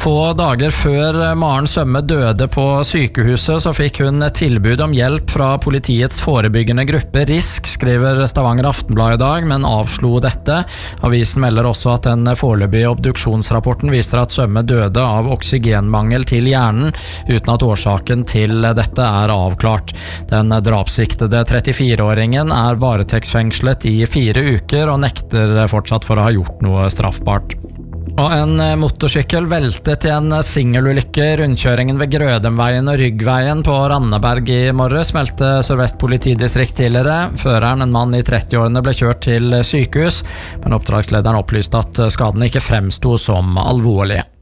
Få dager før Maren Sømme døde på sykehuset, så fikk hun tilbud om hjelp fra politiets forebyggende gruppe RISK, skriver Stavanger Aftenblad i dag, men avslo dette. Avisen melder også at den foreløpige obduksjonsrapporten viser at Sømme døde av oksygenmangel til hjernen, uten at årsaken til dette er avklart. Den drapssiktede 34-åringen er varetektsfengslet i 4 uker og nekter fortsatt for å ha gjort noe straffbart. Og en motorsykkel veltet i en singelulykke i rundkjøringen ved Grødemveien og Ryggveien på Randaberg i morges, meldte Sør-Vest politidistrikt tidligere. Føreren, en mann i 30-årene, ble kjørt til sykehus, men oppdragslederen opplyste at skadene ikke fremsto som alvorlige.